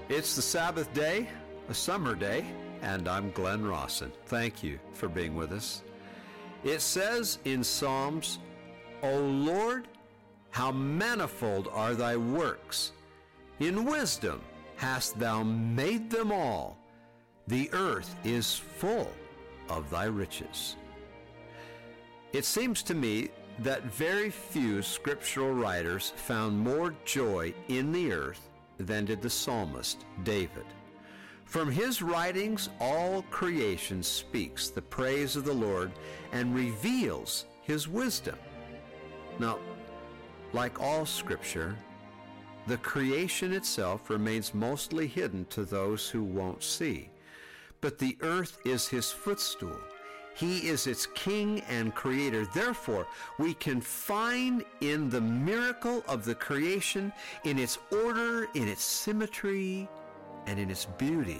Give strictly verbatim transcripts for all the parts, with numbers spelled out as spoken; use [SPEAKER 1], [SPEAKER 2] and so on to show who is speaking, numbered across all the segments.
[SPEAKER 1] It's the Sabbath day, a summer day, and I'm Glenn Rawson. Thank you for being with us. It says in Psalms, O Lord, how manifold are thy works. In wisdom hast thou made them all. The earth is full of thy riches. It seems to me that very few scriptural writers found more joy in the earth than did the psalmist David. From his writings, all creation speaks the praise of the Lord and reveals his wisdom. Now, like all scripture, the creation itself remains mostly hidden to those who won't see. But the earth is his footstool. He is its king and creator. Therefore, we can find in the miracle of the creation, in its order, in its symmetry, and in its beauty,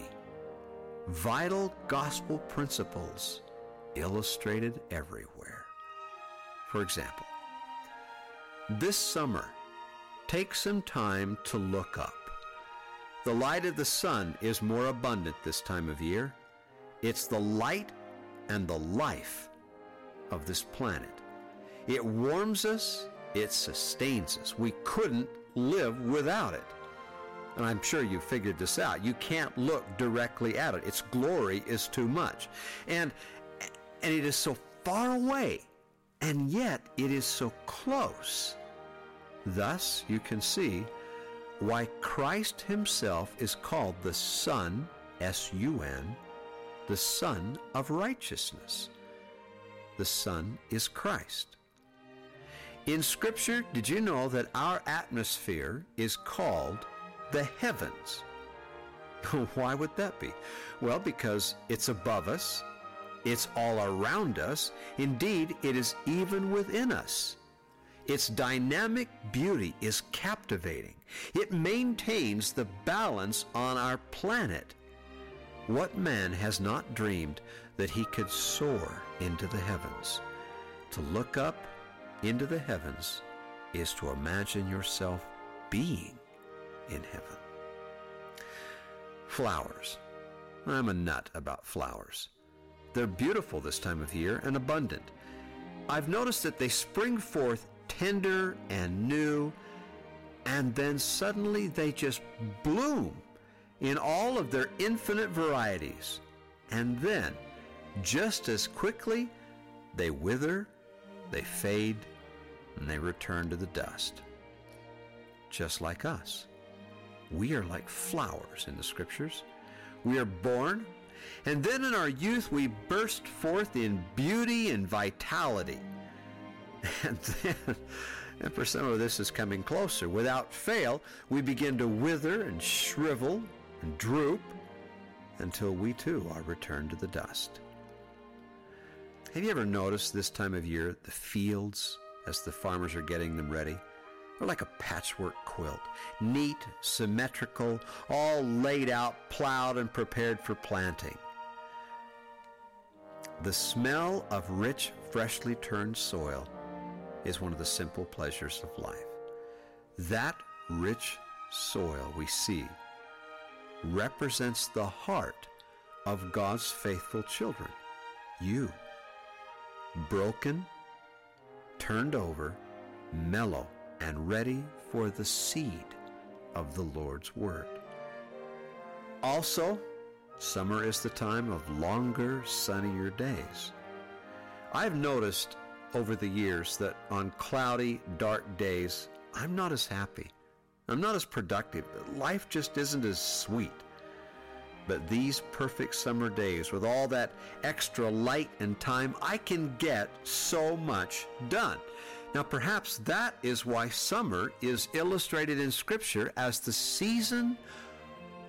[SPEAKER 1] vital gospel principles illustrated everywhere. For example, this summer, take some time to look up. The light of the sun is more abundant this time of year. It's the light and the life of this planet. It warms us, it sustains us. We couldn't live without it. And I'm sure you figured this out. You can't look directly at it. Its glory is too much. And, and it is so far away, and yet it is so close. Thus, you can see why Christ himself is called the Son, S U N, the Son of Righteousness. The Son is Christ. In Scripture, did you know that our atmosphere is called the heavens? Why would that be? Well, because it's above us, it's all around us, indeed, it is even within us. Its dynamic beauty is captivating. It maintains the balance on our planet. What man has not dreamed that he could soar into the heavens? To look up into the heavens is to imagine yourself being in heaven. Flowers. I'm a nut about flowers. They're beautiful this time of year and abundant. I've noticed that they spring forth tender and new, and then suddenly they just bloom in all of their infinite varieties. And then, just as quickly, they wither, they fade, and they return to the dust. Just like us. We are like flowers in the Scriptures. We are born, and then in our youth we burst forth in beauty and vitality. And then, and for some of this is coming closer, without fail, we begin to wither and shrivel and droop until we too are returned to the dust. Have you ever noticed this time of year the fields, as the farmers are getting them ready, are like a patchwork quilt, neat, symmetrical, all laid out, plowed, and prepared for planting. The smell of rich, freshly turned soil is one of the simple pleasures of life. That rich soil we see represents the heart of God's faithful children, you. Broken, turned over, mellow, and ready for the seed of the Lord's Word. Also, summer is the time of longer, sunnier days. I've noticed over the years that on cloudy, dark days, I'm not as happy. I'm not as productive. Life just isn't as sweet. But these perfect summer days, with all that extra light and time, I can get so much done. Now, perhaps that is why summer is illustrated in Scripture as the season